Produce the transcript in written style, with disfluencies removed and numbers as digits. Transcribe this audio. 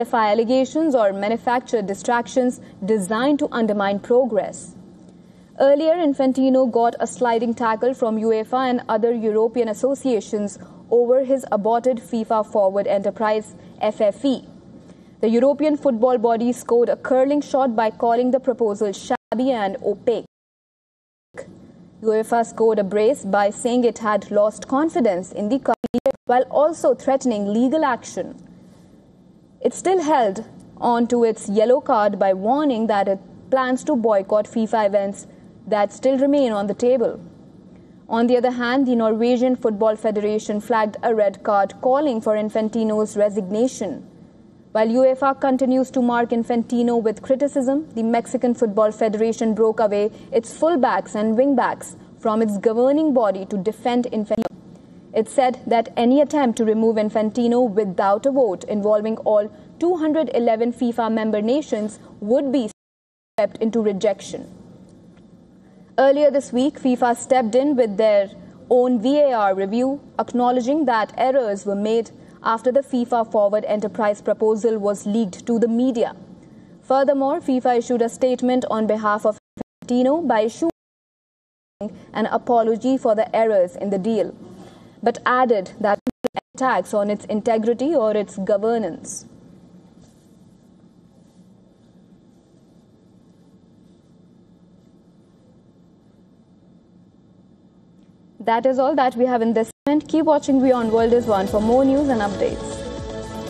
UEFA allegations or manufacture distractions designed to undermine progress. Earlier, Infantino got a sliding tackle from UEFA and other European associations over his aborted FIFA forward enterprise FFE. The European football body scored a curling shot by calling the proposal shabby and opaque. UEFA scored a brace by saying it had lost confidence in the company while also threatening legal action. It still held on to its yellow card by warning that it plans to boycott FIFA events that still remain on the table. On the other hand, the Norwegian Football Federation flagged a red card calling for Infantino's resignation. While UEFA continues to mark Infantino with criticism, the Mexican Football Federation broke away its fullbacks and wingbacks from its governing body to defend Infantino. It said that any attempt to remove Infantino without a vote involving all 211 FIFA member nations would be swept into rejection. Earlier this week, FIFA stepped in with their own VAR review, acknowledging that errors were made after the FIFA Forward Enterprise proposal was leaked to the media. Furthermore, FIFA issued a statement on behalf of Infantino by issuing an apology for the errors in the deal, but added that attacks on its integrity or its governance. That is all that we have in this segment. Keep watching Beyond World is One for more news and updates.